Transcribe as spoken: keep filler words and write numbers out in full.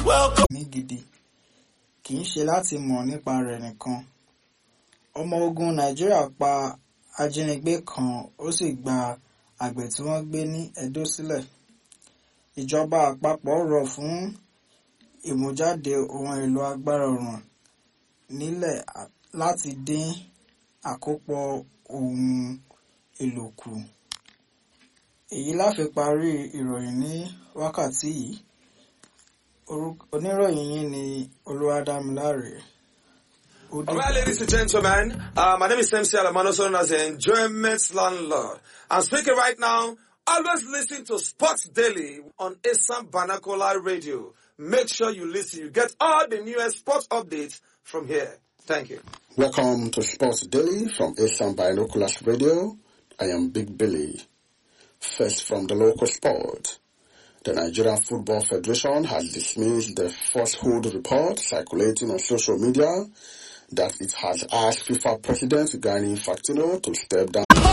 ní gidi kì í ṣe láti mọ̀ nípa rẹ̀ nìkan. Ọmọ ogun Nàìjíríà pa ajínigbé kan ó sì gba àgbẹ̀ tí wọ́n gbé ní Edo sílẹ̀. Ìjọba àpapọ̀ rọ̀ fún ìmújáde ohun èlò agbára oòrùn nílẹ̀ láti dín àkópọ̀ ohun èlò kù. Èyí la fi parí ìròyìn ní wákàtí yìí. Oníròyìn yín ni Olúwadámiláre. All right, ladies and gentlemen, uh, my name is M C Alamano, also known as the Enjoyment Landlord. I'm speaking right now. Always listen to Sports Daily on Asam Banakola Radio. Make sure you listen. You get all the newest sports updates from here. Thank you. Welcome to Sports Daily from Asam Binoculars Radio. I am Big Billy. First from the local sport. The Nigerian Football Federation has dismissed the falsehood report circulating on social media that it has asked FIFA President Gianni Infantino to step down.